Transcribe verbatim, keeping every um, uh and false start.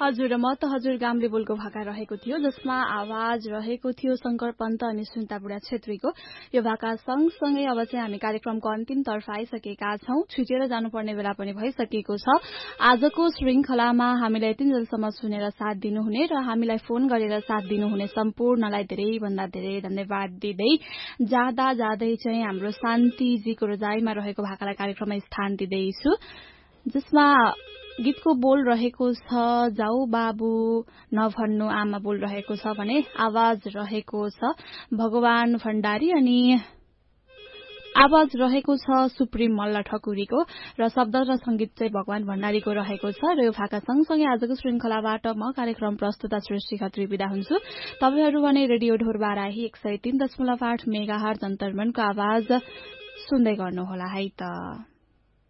हजुर म त हजुर गामले बोलको भाका रहेको थियो जसमा आवाज रहेको थियो शंकर पन्त अनि सुन्ता बुढा छेत्रीको। यो भाका सँगसँगै अब चाहिँ हामी कार्यक्रमको अन्तिमतर्फ आइसकेका छौं। छुटेर जानुपर्ने बेला पनि भइसकेको छ। आजको श्रृंखलामा हामीलाई यतिन्जेलसम्म सुनेर साथ दिनुहुने र हामीलाई फोन गरेर साथ दिनुहुने सम्पूर्णलाई धेरै भन्दा धेरै धन्यवाद दिँदै जाँदा जाँदै चाहिँ हाम्रो शान्तिजीको रोजाइमा रहेको भाकालाई कार्यक्रममा स्थान दिँदैछु, जसमा गीतको बोल रहेको छ जाऊ बाबु नभन्नु आमा बोल रहेको छ भने आवाज रहेको छ भगवान भण्डारी अनि आवाज रहेको छ सुप्रिम मल्ल ठकुरीको र शब्द र संगीत चाहिँ भगवान भण्डारीको रहेको छ। र यो भाका सँगसँगै आजको श्रृंखलाबाट म कार्यक्रम प्रस्तुता सृष्टि खत्री बिदा हुन्छु। तपाईहरु भने रेडियो ढोरबाराही एक सय तीन दशमलव आठ मेगा हर्ज अन्तर्मनको आवाज सुन्दै गर्नुहोला है त।